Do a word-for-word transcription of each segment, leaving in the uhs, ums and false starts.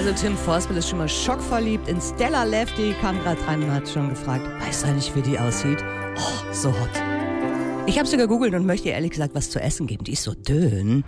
Also Tim Forspel ist schon mal schockverliebt in Stella Lefty, kam gerade rein und hat schon gefragt, weißt du eigentlich, wie die aussieht? Oh, so hot. Ich habe sie gegoogelt und möchte ihr ehrlich gesagt was zu essen geben. Die ist so dünn.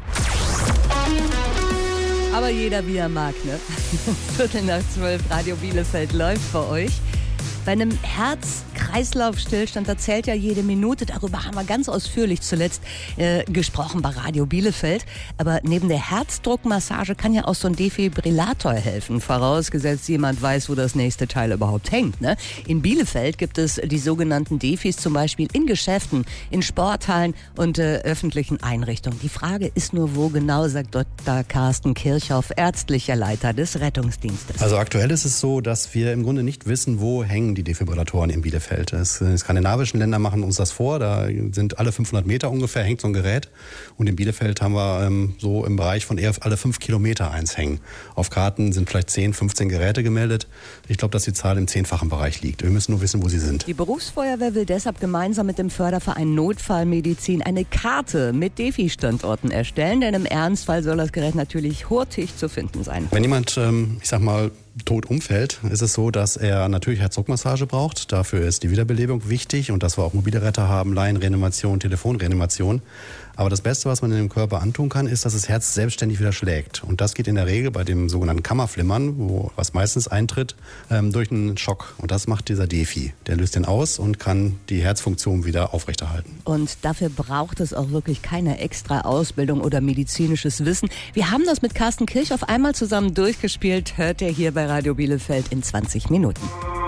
Aber jeder wie er mag, ne? Viertel nach zwölf, Radio Bielefeld läuft für euch. Bei einem Herz-Kreislauf-Stillstand, da zählt ja jede Minute. Darüber haben wir ganz ausführlich zuletzt äh, gesprochen bei Radio Bielefeld. Aber neben der Herzdruckmassage kann ja auch so ein Defibrillator helfen. Vorausgesetzt, jemand weiß, wo das nächste Teil überhaupt hängt. Ne? In Bielefeld gibt es die sogenannten Defis zum Beispiel in Geschäften, in Sporthallen und äh, öffentlichen Einrichtungen. Die Frage ist nur, wo genau, sagt Doktor Carsten Kirchhoff, ärztlicher Leiter des Rettungsdienstes. Also aktuell ist es so, dass wir im Grunde nicht wissen, wo hängen die Defibrillatoren in Bielefeld. Das, die skandinavischen Länder machen uns das vor. Da sind alle fünfhundert Meter ungefähr hängt so ein Gerät. Und in Bielefeld haben wir ähm, so im Bereich von eher alle fünf Kilometer eins hängen. Auf Karten sind vielleicht zehn, fünfzehn Geräte gemeldet. Ich glaube, dass die Zahl im zehnfachen Bereich liegt. Wir müssen nur wissen, wo sie sind. Die Berufsfeuerwehr will deshalb gemeinsam mit dem Förderverein Notfallmedizin eine Karte mit Defi-Standorten erstellen. Denn im Ernstfall soll das Gerät natürlich hurtig zu finden sein. Wenn jemand, ähm, ich sag mal, tot umfällt, ist es so, dass er natürlich Herzdruckmassage braucht. Dafür ist die Wiederbelebung wichtig und dass wir auch mobile Retter haben, Laienreanimation, Telefonreanimation. Aber das Beste, was man in dem Körper antun kann, ist, dass das Herz selbstständig wieder schlägt. Und das geht in der Regel bei dem sogenannten Kammerflimmern, wo was meistens eintritt, ähm, durch einen Schock. Und das macht dieser Defi. Der löst den aus und kann die Herzfunktion wieder aufrechterhalten. Und dafür braucht es auch wirklich keine extra Ausbildung oder medizinisches Wissen. Wir haben das mit Carsten Kirchhoff einmal zusammen durchgespielt. Hört ihr hier bei Radio Bielefeld in zwanzig Minuten.